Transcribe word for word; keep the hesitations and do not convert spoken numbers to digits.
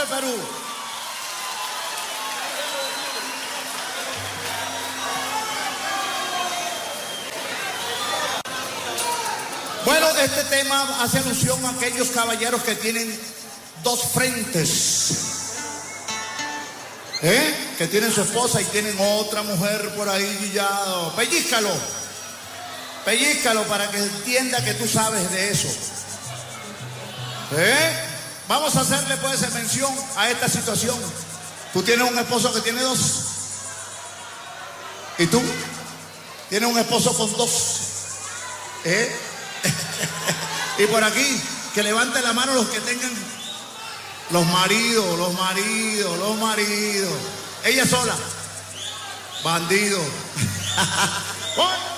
de Perú. Bueno, este tema hace alusión a aquellos caballeros que tienen dos frentes, ¿eh? Que tienen su esposa y tienen otra mujer por ahí ya. Pellízcalo, pellízcalo para que entienda que tú sabes de eso, ¿eh? Vamos a hacerle pues mención a esta situación. Tú tienes un esposo que tiene dos, y tú tienes un esposo con dos, ¿eh? Y por aquí, que levanten la mano los que tengan los maridos, los maridos, los maridos. Ella sola, bandido.